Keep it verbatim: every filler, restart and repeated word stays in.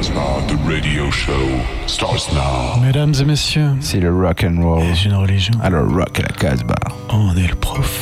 Casbah, the radio show starts now. Mesdames et messieurs, c'est le rock and roll. est-ce une religion? Alors rock à la Casbah. On est le prof.